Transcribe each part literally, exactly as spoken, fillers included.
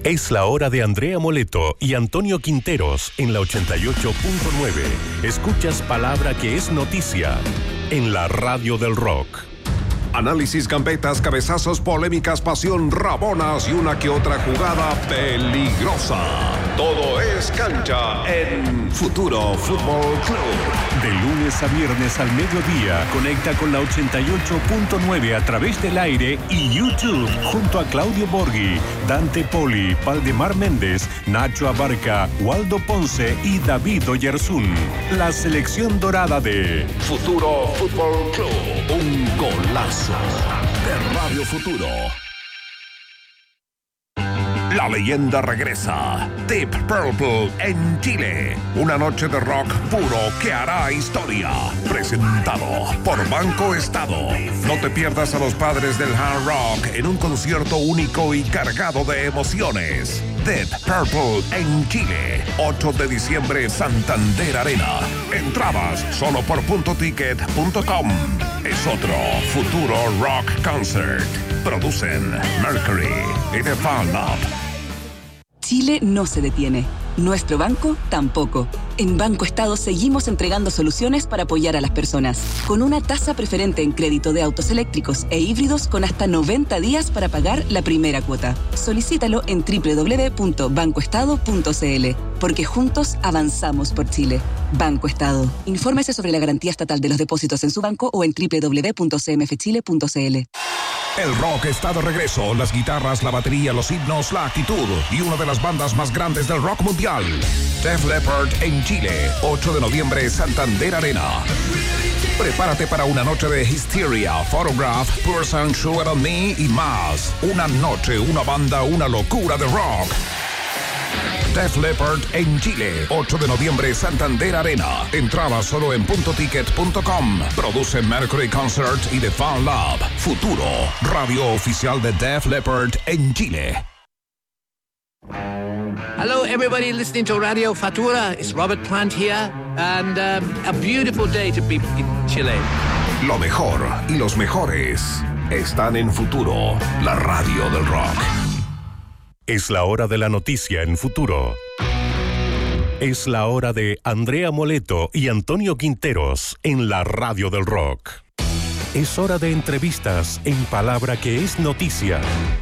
Es la hora de Andrea Moleto y Antonio Quinteros en la ochenta y ocho punto nueve. Escuchas palabra que es noticia en la radio del rock. Análisis, gambetas, cabezazos, polémicas, pasión, rabonas y una que otra jugada peligrosa. Todo es cancha en Futuro Fútbol Club. De lunes a viernes al mediodía, conecta con la ochenta y ocho punto nueve a través del aire y YouTube junto a Claudio Borghi, Dante Poli, Valdemar Méndez, Nacho Abarca, Waldo Ponce y David Oyarzún. La selección dorada de Futuro Fútbol Club. Un golazo de Radio Futuro. La leyenda regresa. Deep Purple en Chile. Una noche de rock puro que hará historia. Presentado por Banco Estado. No te pierdas a los padres del hard rock en un concierto único y cargado de emociones. Deep Purple en Chile. ocho de diciembre, Santander Arena. Entradas solo por punto ticket punto com. Es otro Futuro Rock Concert. Producen Mercury y The Fan Up. Chile no se detiene. Nuestro banco tampoco. En Banco Estado seguimos entregando soluciones para apoyar a las personas. Con una tasa preferente en crédito de autos eléctricos e híbridos con hasta noventa días para pagar la primera cuota. Solicítalo en doble u doble u doble u punto banco estado punto c l. Porque juntos avanzamos por Chile. Banco Estado. Infórmese sobre la garantía estatal de los depósitos en su banco o en doble u doble u doble u punto c m f chile punto c l. El rock está de regreso, las guitarras, la batería, los himnos, la actitud y una de las bandas más grandes del rock mundial. Def Leppard en Chile, ocho de noviembre, Santander Arena. Prepárate para una noche de Hysteria, Photograph, Person, Sugar on Me y más. Una noche, una banda, una locura de rock. Def Leppard en Chile, ocho de noviembre, Santander Arena. Entrada solo en punto ticket punto com. Produce Mercury Concert y The Fan Lab. Futuro, radio oficial de Def Leppard en Chile. Hello, everybody listening to Radio Futura. It's Robert Plant here, and um, a beautiful day to be in Chile. Lo mejor y los mejores están en Futuro, la radio del rock. Es la hora de la noticia en Futuro. Es la hora de Andrea Moleto y Antonio Quinteros en la radio del rock. Es hora de entrevistas en palabra que es noticia.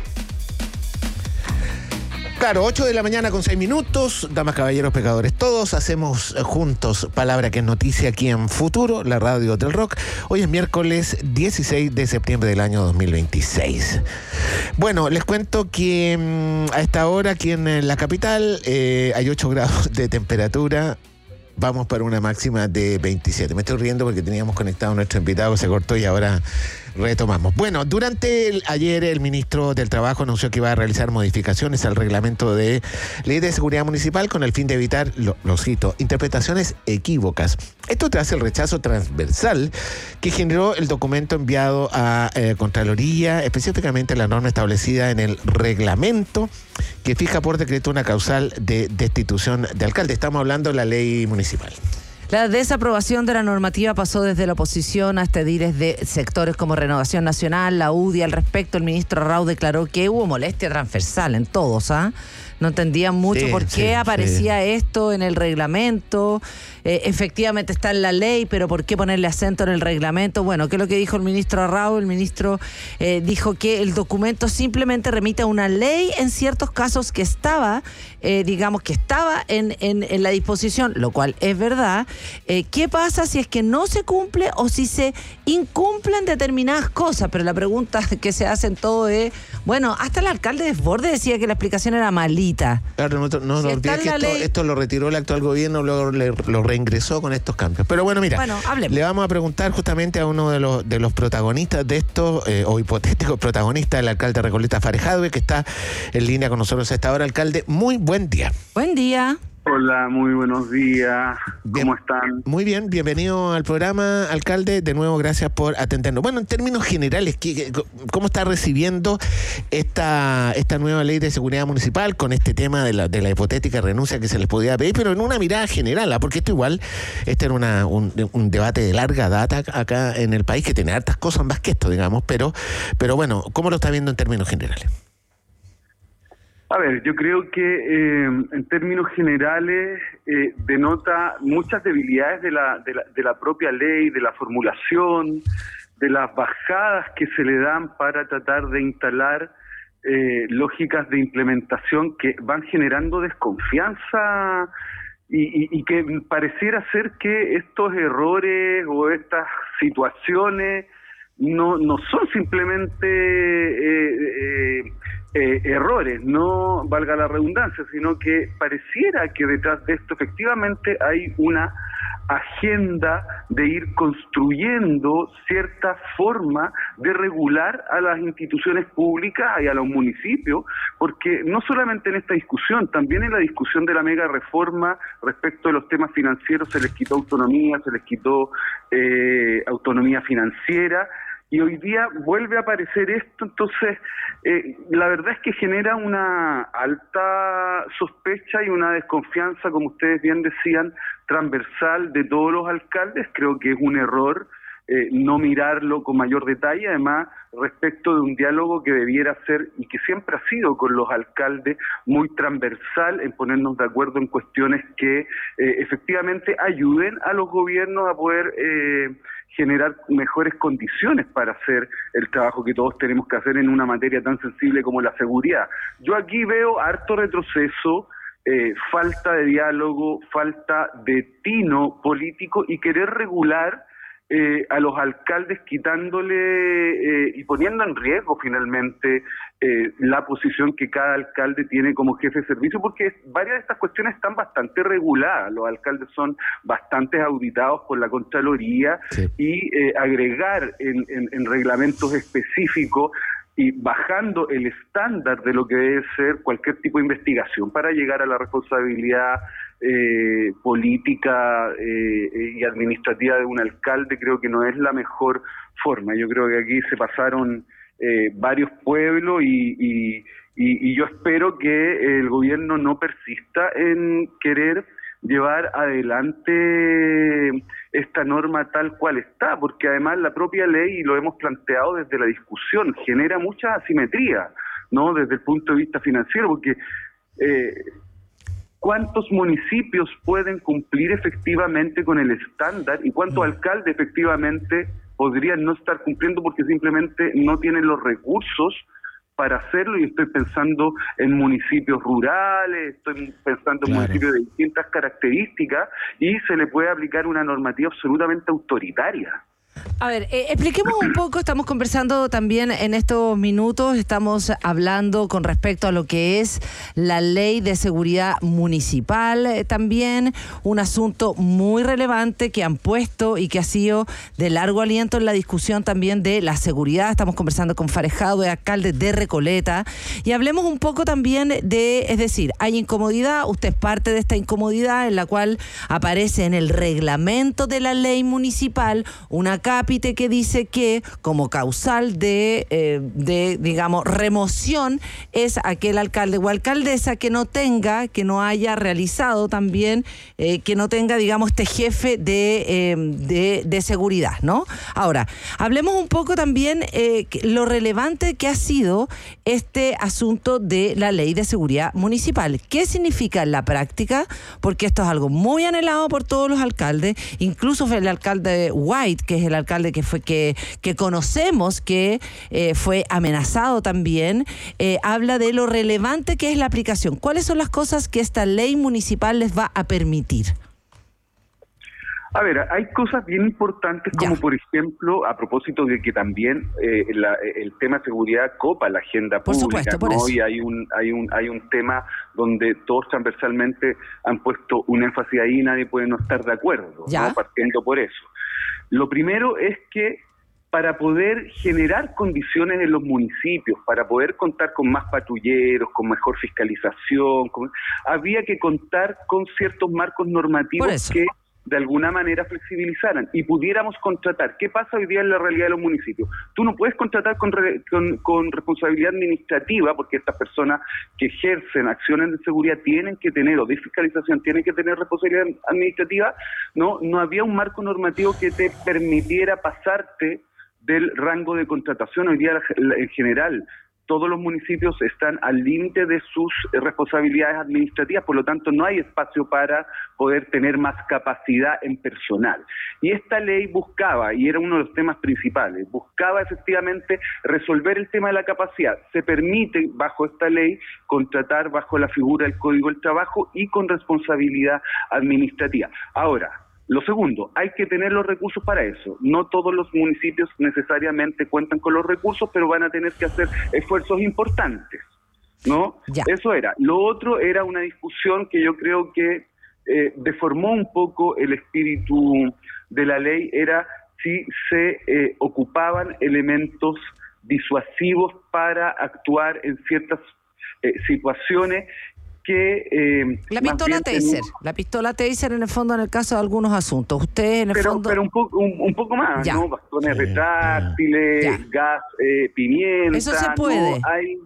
Claro, ocho de la mañana con seis minutos, damas, caballeros, pecadores, todos hacemos juntos palabra que es noticia aquí en Futuro, la radio del rock. Hoy es miércoles dieciséis de septiembre del año dos mil veintiséis. Bueno, les cuento que mmm, a esta hora aquí en la capital eh, hay ocho grados de temperatura. Vamos para una máxima de veintisiete. Me estoy riendo porque teníamos conectado a nuestro invitado, se cortó y ahora retomamos. Bueno, durante el, ayer el ministro del Trabajo anunció que iba a realizar modificaciones al reglamento de Ley de Seguridad Municipal con el fin de evitar, lo, lo cito, interpretaciones equívocas. Esto tras el rechazo transversal que generó el documento enviado a eh, Contraloría, específicamente la norma establecida en el reglamento que fija por decreto una causal de destitución de alcalde. Estamos hablando de la ley municipal. La desaprobación de la normativa pasó desde la oposición hasta ediles de sectores como Renovación Nacional, la U D I. Al respecto, el ministro Rau declaró que hubo molestia transversal en todos, ¿ah? ¿eh? No entendían mucho sí, por qué sí, aparecía sí. esto en el reglamento. Eh, efectivamente está en la ley, pero ¿por qué ponerle acento en el reglamento? Bueno, ¿qué es lo que dijo el ministro Arrau? El ministro eh, dijo que el documento simplemente remite a una ley en ciertos casos que estaba, eh, digamos que estaba en, en, en la disposición, lo cual es verdad. Eh, ¿Qué pasa si es que no se cumple o si se incumplen determinadas cosas? Pero la pregunta que se hace en todo es, bueno, hasta el alcalde de Desbordes decía que la explicación era malita. Claro, no, no, si no olvides que esto, ley... esto lo retiró el actual gobierno, luego le, lo reingresó con estos cambios. Pero bueno, mira, bueno, le vamos a preguntar justamente a uno de los de los protagonistas de esto, eh, o hipotéticos protagonistas, el alcalde Recoleta Farejadue, que está en línea con nosotros a esta hora. Alcalde, muy buen día. Buen día. Hola, muy buenos días. Bien, ¿cómo están? Muy bien, bienvenido al programa, alcalde. De nuevo, gracias por atendernos. Bueno, en términos generales, ¿cómo está recibiendo esta esta nueva ley de seguridad municipal con este tema de la, de la hipotética renuncia que se les podía pedir, pero en una mirada general, ¿eh? Porque esto igual, este era una, un, un debate de larga data acá en el país, que tiene hartas cosas más que esto, digamos, pero, pero bueno, ¿cómo lo está viendo en términos generales? A ver, yo creo que eh, en términos generales eh, denota muchas debilidades de la, de, la, de la propia ley, de la formulación, de las bajadas que se le dan para tratar de instalar eh, lógicas de implementación que van generando desconfianza y, y, y que pareciera ser que estos errores o estas situaciones no, no son simplemente eh, eh, eh, errores, no valga la redundancia, sino que pareciera que detrás de esto efectivamente hay una agenda de ir construyendo cierta forma de regular a las instituciones públicas y a los municipios, porque no solamente en esta discusión, también en la discusión de la mega reforma respecto de los temas financieros se les quitó autonomía, se les quitó eh, autonomía financiera, y hoy día vuelve a aparecer esto. Entonces eh, la verdad es que genera una alta sospecha y una desconfianza, como ustedes bien decían, transversal de todos los alcaldes. Creo que es un error eh, no mirarlo con mayor detalle, además respecto de un diálogo que debiera ser y que siempre ha sido con los alcaldes muy transversal en ponernos de acuerdo en cuestiones que eh, efectivamente ayuden a los gobiernos a poder eh, generar mejores condiciones para hacer el trabajo que todos tenemos que hacer en una materia tan sensible como la seguridad. Yo aquí veo harto retroceso, eh, falta de diálogo, falta de tino político y querer regular Eh, a los alcaldes quitándole eh, y poniendo en riesgo finalmente eh, la posición que cada alcalde tiene como jefe de servicio, porque varias de estas cuestiones están bastante reguladas. Los alcaldes son bastante auditados por la Contraloría, sí. y eh, agregar en, en, en reglamentos específicos y bajando el estándar de lo que debe ser cualquier tipo de investigación para llegar a la responsabilidad eh, política eh, y administrativa de un alcalde, creo que no es la mejor forma. Yo creo que aquí se pasaron eh, varios pueblos y, y, y, y yo espero que el gobierno no persista en querer llevar adelante esta norma tal cual está, porque además la propia ley, y lo hemos planteado desde la discusión, genera mucha asimetría, ¿no? Desde el punto de vista financiero, porque eh, ¿cuántos municipios pueden cumplir efectivamente con el estándar y cuántos mm. alcaldes efectivamente podrían no estar cumpliendo porque simplemente no tienen los recursos para hacerlo? Y estoy pensando en municipios rurales, estoy pensando en claro. municipios de distintas características, y se le puede aplicar una normativa absolutamente autoritaria. A ver, eh, expliquemos un poco, estamos conversando también en estos minutos, estamos hablando con respecto a lo que es la ley de seguridad municipal, eh, también un asunto muy relevante que han puesto y que ha sido de largo aliento en la discusión también de la seguridad. Estamos conversando con Farejado, alcalde de Recoleta, y hablemos un poco también de, es decir, hay incomodidad, usted es parte de esta incomodidad en la cual aparece en el reglamento de la ley municipal una cápite que dice que como causal de, eh, de, digamos, remoción es aquel alcalde o alcaldesa que no tenga, que no haya realizado también, eh, que no tenga, digamos, este jefe de, eh, de, de seguridad, ¿no? Ahora, hablemos un poco también eh, lo relevante que ha sido este asunto de la ley de seguridad municipal. ¿Qué significa en la práctica? Porque esto es algo muy anhelado por todos los alcaldes, incluso fue el alcalde White, que es el alcalde que fue que, que conocemos que eh, fue amenazado también, eh, habla de lo relevante que es la aplicación. ¿Cuáles son las cosas que esta ley municipal les va a permitir? A ver, hay cosas bien importantes como ya. Por ejemplo, a propósito de que también eh, la, el tema de seguridad copa la agenda por pública, supuesto, por ¿no? eso. Y hay un, hay un, hay un tema donde todos transversalmente han puesto un énfasis ahí y nadie puede no estar de acuerdo, ¿no? Partiendo por eso. Lo primero es que para poder generar condiciones en los municipios, para poder contar con más patrulleros, con mejor fiscalización, con, había que contar con ciertos marcos normativos que de alguna manera flexibilizaran y pudiéramos contratar. ¿Qué pasa hoy día en la realidad de los municipios? Tú no puedes contratar con, re, con, con responsabilidad administrativa, porque estas personas que ejercen acciones de seguridad tienen que tener, o de fiscalización, tienen que tener responsabilidad administrativa. No, no había un marco normativo que te permitiera pasarte del rango de contratación. Hoy día, en general, todos los municipios están al límite de sus eh, responsabilidades administrativas, por lo tanto no hay espacio para poder tener más capacidad en personal. Y esta ley buscaba, y era uno de los temas principales, buscaba efectivamente resolver el tema de la capacidad. Se permite bajo esta ley contratar bajo la figura del Código del Trabajo y con responsabilidad administrativa. Ahora, lo segundo, hay que tener los recursos para eso. No todos los municipios necesariamente cuentan con los recursos, pero van a tener que hacer esfuerzos importantes, ¿no? Ya. Eso era. Lo otro era una discusión que yo creo que eh, deformó un poco el espíritu de la ley, era si se eh, ocupaban elementos disuasivos para actuar en ciertas eh, situaciones que... Eh, la pistola taser, un... la pistola taser en el fondo en el caso de algunos asuntos. Usted en el pero, fondo... Pero un, po un, un poco más, ya. ¿no? Bastones sí. retráctiles, ya. gas, eh, pimienta... Eso se puede. ¿no? Hay...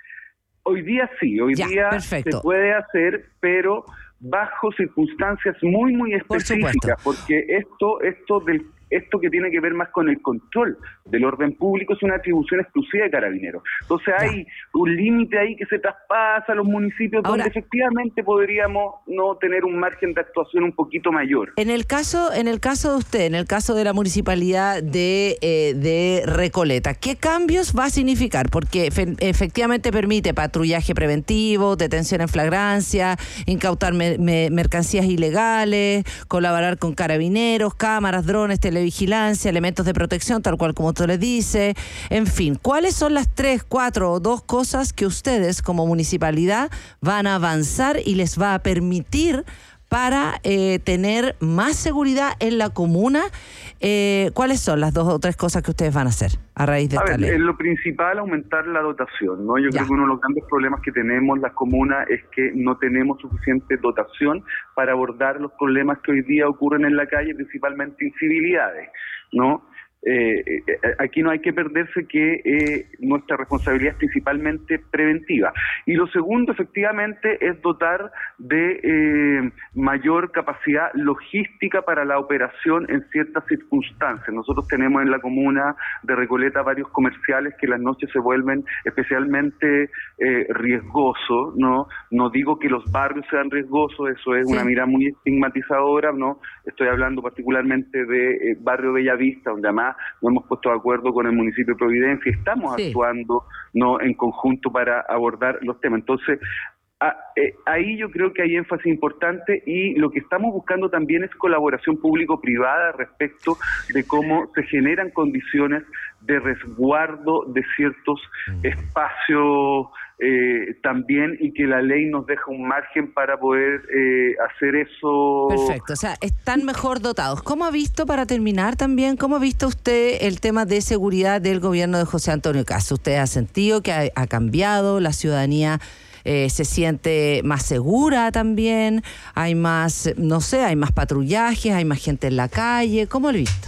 Hoy día sí, hoy ya, día perfecto. se puede hacer, pero bajo circunstancias muy, muy específicas, Por porque esto, esto del esto que tiene que ver más con el control del orden público es una atribución exclusiva de Carabineros. Entonces ya. hay un límite ahí que se traspasa a los municipios. Ahora, donde efectivamente podríamos no tener un margen de actuación un poquito mayor. En el caso, en el caso de usted, en el caso de la municipalidad de, eh, de Recoleta, ¿qué cambios va a significar? Porque fe, efectivamente permite patrullaje preventivo, detención en flagrancia, incautar me, me, mercancías ilegales, colaborar con Carabineros, cámaras, drones, televigilancia, elementos de protección, tal cual como usted le dice, en fin, ¿cuáles son las tres, cuatro o dos cosas que ustedes como municipalidad van a avanzar y les va a permitir para eh, tener más seguridad en la comuna? Eh, ¿Cuáles son las dos o tres cosas que ustedes van a hacer a raíz de a esta ver, ley? En lo principal, aumentar la dotación, ¿no? Yo ya. creo que uno de los grandes problemas que tenemos las comunas es que no tenemos suficiente dotación para abordar los problemas que hoy día ocurren en la calle, principalmente incivilidades, ¿no? Eh, eh, aquí no hay que perderse que eh, nuestra responsabilidad es principalmente preventiva. Y lo segundo, efectivamente, es dotar de eh, mayor capacidad logística para la operación en ciertas circunstancias. Nosotros tenemos en la comuna de Recoleta varios comerciales que las noches se vuelven especialmente eh, riesgosos, ¿no? No digo que los barrios sean riesgosos, eso es sí. una mirada muy estigmatizadora, ¿no? Estoy hablando particularmente de eh, barrio Bellavista, donde además nos hemos puesto de acuerdo con el municipio de Providencia y estamos sí. actuando no en conjunto para abordar los temas. Entonces, a, eh, ahí yo creo que hay énfasis importante y lo que estamos buscando también es colaboración público-privada respecto de cómo se generan condiciones de resguardo de ciertos mm. espacios eh, también, y que la ley nos deja un margen para poder eh, hacer eso. Perfecto, o sea, están mejor dotados. ¿Cómo ha visto, para terminar también, cómo ha visto usted el tema de seguridad del gobierno de José Antonio Kast? ¿Usted ha sentido que ha, ha cambiado la ciudadanía? Eh, se siente más segura también, hay más, no sé, hay más patrullajes, hay más gente en la calle. ¿Cómo lo he visto?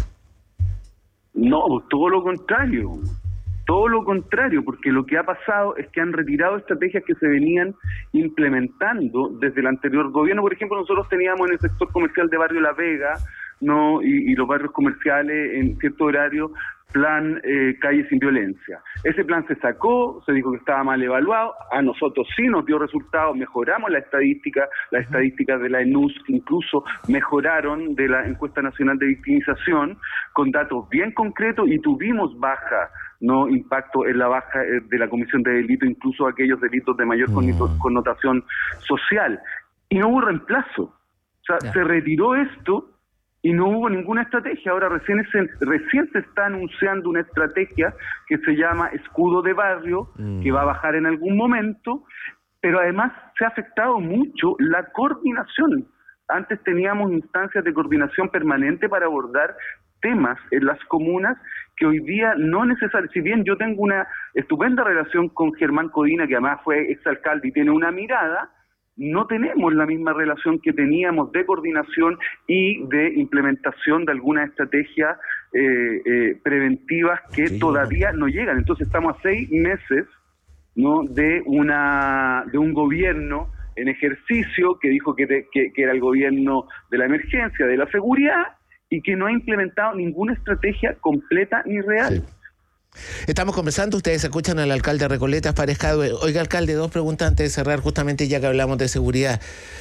No, todo lo contrario, todo lo contrario, porque lo que ha pasado es que han retirado estrategias que se venían implementando desde el anterior gobierno. Por ejemplo, nosotros teníamos en el sector comercial de Barrio La Vega, no y, y los barrios comerciales en cierto horario, plan eh, Calle Sin Violencia. Ese plan se sacó, se dijo que estaba mal evaluado, a nosotros sí nos dio resultados, mejoramos la estadística, las estadísticas de la E N U S incluso mejoraron de la Encuesta Nacional de Victimización, con datos bien concretos, y tuvimos baja, no impacto en la baja eh, de la comisión de delitos, incluso aquellos delitos de mayor mm. connotación social. Y no hubo reemplazo. O sea, yeah. se retiró esto, y no hubo ninguna estrategia. Ahora recién se, recién se está anunciando una estrategia que se llama Escudo de Barrio, mm. que va a bajar en algún momento, pero además se ha afectado mucho la coordinación. Antes teníamos instancias de coordinación permanente para abordar temas en las comunas que hoy día no necesariamente. Si bien yo tengo una estupenda relación con Germán Codina, que además fue exalcalde y tiene una mirada, no tenemos la misma relación que teníamos de coordinación y de implementación de algunas estrategias eh, eh, preventivas que sí. todavía no llegan. Entonces estamos a seis meses, ¿no?, de una de un gobierno en ejercicio que dijo que, de, que, que era el gobierno de la emergencia, de la seguridad, y que no ha implementado ninguna estrategia completa ni real. Sí. Estamos conversando, ustedes escuchan al alcalde Recoleta, Fares Jadwe. Oiga, alcalde, dos preguntas antes de cerrar, justamente ya que hablamos de seguridad.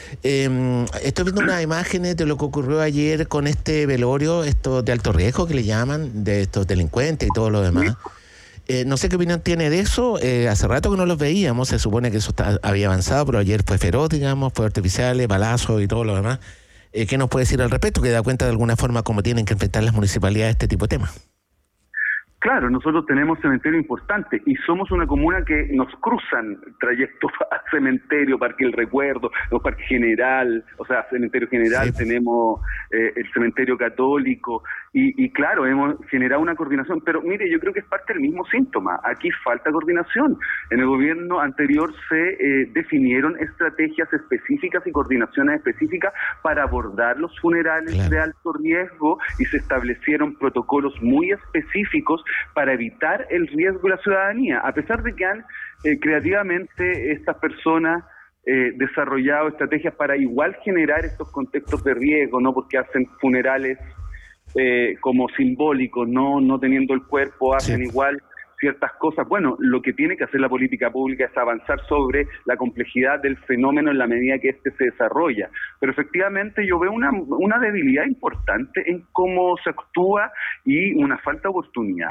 Eh, estoy viendo unas imágenes de lo que ocurrió ayer con este velorio, esto de alto riesgo que le llaman, de estos delincuentes y todo lo demás. Eh, no sé qué opinión tiene de eso. Eh, hace rato que no los veíamos, se supone que eso está, había avanzado, pero ayer fue feroz, digamos, fue artificiales, balazos y todo lo demás. Eh, ¿Qué nos puede decir al respecto? Que da cuenta de alguna forma cómo tienen que enfrentar las municipalidades este tipo de temas. Claro, nosotros tenemos cementerio importante y somos una comuna que nos cruzan trayectos a cementerio, Parque El Recuerdo, o Parque General, o sea, cementerio general, sí. Tenemos eh, el cementerio católico y, y claro, hemos generado una coordinación, pero mire, yo creo que es parte del mismo síntoma, aquí falta coordinación. En el gobierno anterior se eh, definieron estrategias específicas y coordinaciones específicas para abordar los funerales claro. de alto riesgo y se establecieron protocolos muy específicos para evitar el riesgo de la ciudadanía, a pesar de que han eh, creativamente estas personas eh, desarrollado estrategias para igual generar estos contextos de riesgo, no porque hacen funerales eh, como simbólicos, no no teniendo el cuerpo, hacen sí. igual ciertas cosas. Bueno, lo que tiene que hacer la política pública es avanzar sobre la complejidad del fenómeno en la medida que éste se desarrolla. Pero efectivamente yo veo una, una debilidad importante en cómo se actúa y una falta de oportunidad.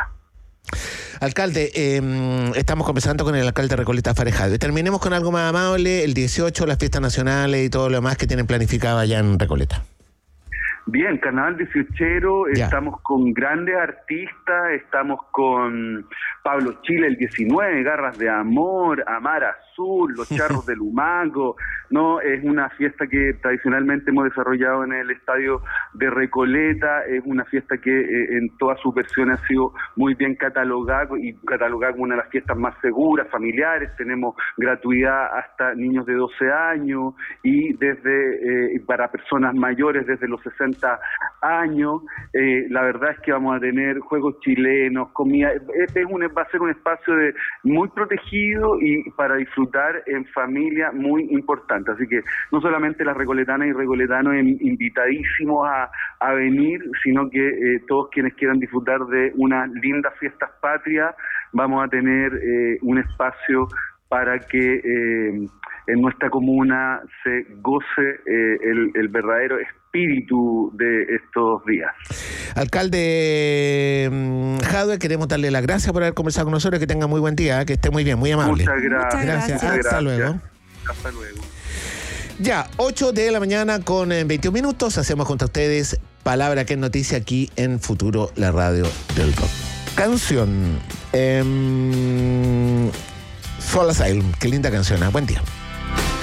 Alcalde, eh, estamos conversando con el alcalde de Recoleta, Fares Jadwe. Terminemos con algo más amable, el dieciocho, las fiestas nacionales y todo lo demás que tienen planificado allá en Recoleta. Bien, Carnaval dieciochero, ya. Estamos con grandes artistas, estamos con Pablo Chile el diecinueve, Garras de Amor, Amar Azul, Los Charros del Humaco, ¿no? Es una fiesta que tradicionalmente hemos desarrollado en el estadio de Recoleta, es una fiesta que eh, en todas sus versiones ha sido muy bien catalogada y catalogada como una de las fiestas más seguras, familiares, tenemos gratuidad hasta niños de doce años y desde eh, para personas mayores desde los sesenta años, eh, la verdad es que vamos a tener juegos chilenos, comida, este es un, va a ser un espacio de, muy protegido y para disfrutar en familia muy importante, así que no solamente las recoletanas y recoletanos invitadísimos a, a venir, sino que eh, todos quienes quieran disfrutar de unas lindas fiestas patrias, vamos a tener eh, un espacio para que eh, en nuestra comuna se goce eh, el, el verdadero espíritu de estos días. Alcalde Jadwe, queremos darle las gracias por haber conversado con nosotros, que tenga muy buen día, que esté muy bien, muy amable. Muchas gracias. Muchas gracias. Hasta gracias. luego. Hasta luego. Ya, ocho de la mañana con veintiún minutos, hacemos contra ustedes Palabra que es noticia aquí en Futuro, la radio del rock. Canción. Eh, Soul Asylum, qué linda canción, ¿eh? Buen día.